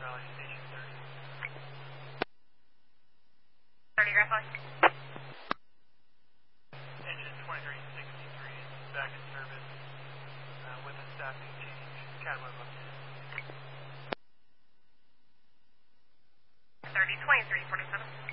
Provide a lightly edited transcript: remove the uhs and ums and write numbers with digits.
Valley Station 30 Grapevine. Engine 2363 back in service with a staffing change. Catamount up to